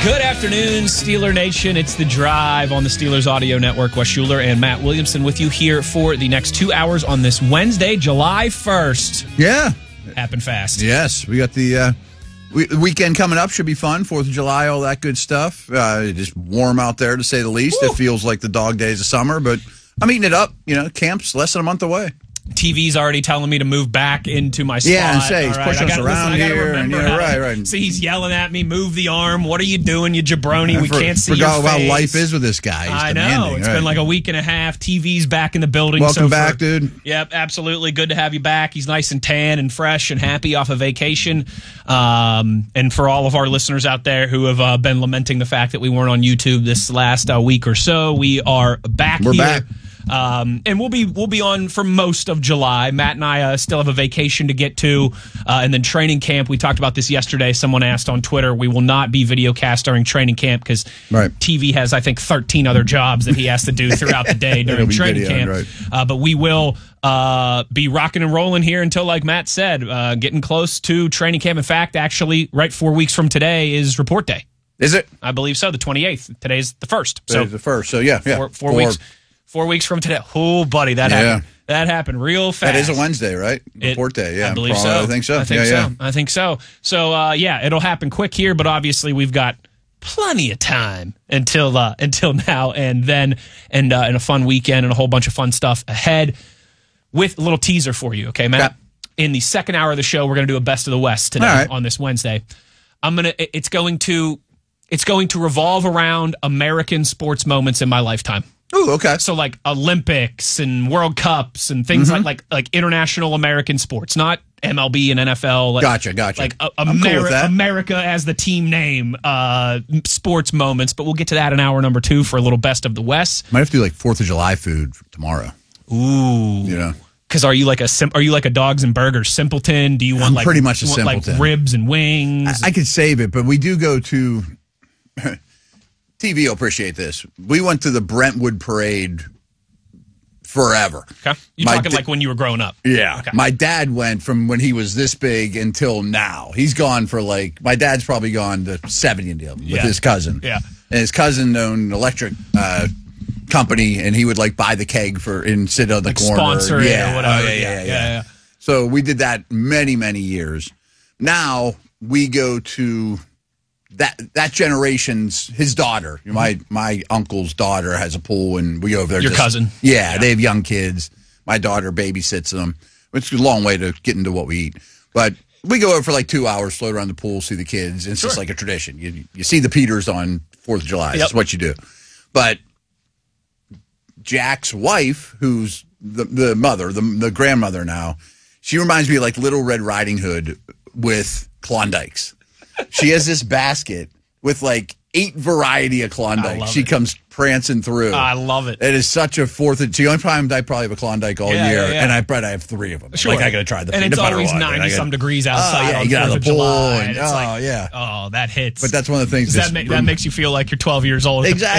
Good afternoon, Steeler Nation. It's The Drive on the Steelers Audio Network. Wes Schuler and Matt Williamson with you here for the next 2 hours on this Wednesday, July 1st. Yeah. Happened fast. Yes. We got the weekend coming up. Should be fun. 4th of July, all that good stuff. Just warm out there, to say the least. Woo. It feels like the dog days of summer, but I'm eating it up. You know, camp's less than a month away. TV's already telling me to move back into my spot. Yeah, and say he's pushing us around here. And, right. See, he's yelling at me, move the arm. What are you doing, you jabroni? We can't see your face. Forgot how life is with this guy. He's I know. It's been like a week and a half. TV's back in the building. Welcome back, dude. Yep, absolutely. Good to have you back. He's nice and tan and fresh and happy off of vacation. And for all of our listeners out there who have been lamenting the fact that we weren't on YouTube this last week or so, we are back. We're back. And we'll be on for most of July. Matt and I still have a vacation to get to, and then training camp. We talked about this yesterday. Someone asked on Twitter, we will not be video cast during training camp because TV has, I think, 13 other jobs that he has to do throughout the day during training camp. Right. But we will be rocking and rolling here until, like Matt said, getting close to training camp. In fact, actually, right 4 weeks from today is report day. Is it? I believe so. The 28th. Today's the 1st. Today's the 1st. So yeah, four weeks. 4 weeks from today. Oh, buddy, that happened. That happened real fast. That is a Wednesday, right? Report day, yeah. I believe so. I think so. I think so. So, it'll happen quick here, but obviously we've got plenty of time until now and then, and a fun weekend and a whole bunch of fun stuff ahead. With a little teaser for you, okay, Matt? Yeah. In the second hour of the show, we're going to do a Best of the West today on this Wednesday. It's going to revolve around American sports moments in my lifetime. Oh, okay. So like Olympics and World Cups and things like international American sports, not MLB and NFL. Gotcha. Like America as the team name, sports moments. But we'll get to that in hour number 2 for a little Best of the West. Might have to do like 4th of July food tomorrow. Ooh. You know. Because are you like a dogs and burgers simpleton? Do you want pretty much a simpleton, like ribs and wings? I could save it, but we do go to. TV will appreciate this. We went to the Brentwood Parade forever. Okay. You're talking like when you were growing up? Yeah. Okay. My dad went from when he was this big until now. He's gone for my dad's probably gone to 70 of them with his cousin. Yeah. And his cousin owned an electric company, and he would buy the keg and sit on the corner. Sponsor it or whatever. Yeah. So we did that many, many years. Now we go to... That generation's his daughter. My uncle's daughter has a pool, and we go over there. Your cousin? Yeah, they have young kids. My daughter babysits them. It's a long way to get into what we eat, but we go over for 2 hours, float around the pool, see the kids. It's just like a tradition. You see the Peters on 4th of July. That's what you do. But Jack's wife, who's the mother, the grandmother now, she reminds me of Little Red Riding Hood with Klondikes. She has this basket with 8 variety of Klondike. She comes prancing through. I love it. It is such a 4th. It's the only time I probably have a Klondike all year, and I have 3 of them. Sure. I got to try the and peanut butter one. And it's always 90-some degrees outside on you get 4th out of of the pool. July. And, that hits. But that's one of the things. That makes you feel like you're 12 years old. Exactly.